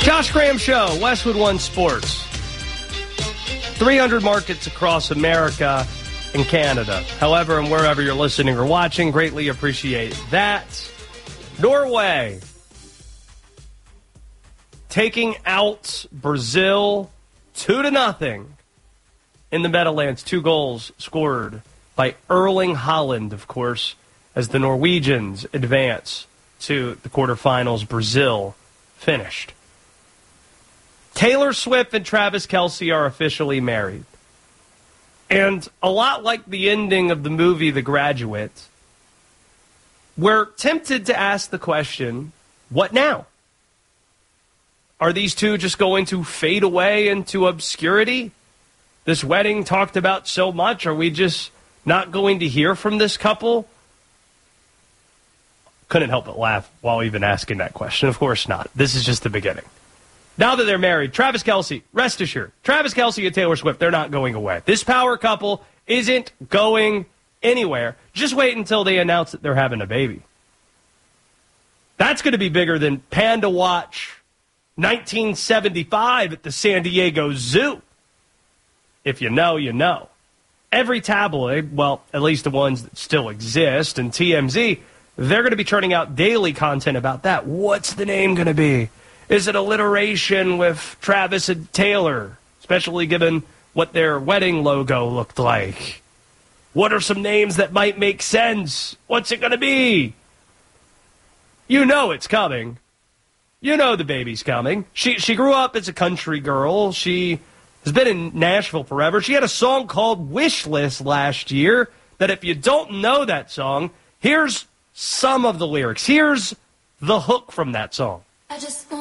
Josh Graham Show, Westwood One Sports. 300 markets across America and Canada. However, and wherever you're listening or watching, greatly appreciate that. Norway taking out Brazil 2-0 in the Meadowlands. 2 goals scored by Erling Haaland, of course, as the Norwegians advance to the quarterfinals. Brazil finished. Taylor Swift and Travis Kelce are officially married. And a lot like the ending of the movie The Graduate, we're tempted to ask the question, what now? Are these two just going to fade away into obscurity? This wedding talked about so much. Are we just not going to hear from this couple? Couldn't help but laugh while even asking that question. Of course not. This is just the beginning. Now that they're married, Travis Kelce, rest assured, Travis Kelce and Taylor Swift, they're not going away. This power couple isn't going anywhere. Just wait until they announce that they're having a baby. That's going to be bigger than Panda Watch 1975 at the San Diego Zoo. If you know, you know. Every tabloid, well, at least the ones that still exist, and TMZ, they're going to be churning out daily content about that. What's the name going to be? Is it alliteration with Travis and Taylor, especially given what their wedding logo looked like? What are some names that might make sense? What's it going to be? You know it's coming. You know the baby's coming. She grew up as a country girl. She has been in Nashville forever. She had a song called Wish List last year that if you don't know that song, here's some of the lyrics. Here's the hook from that song.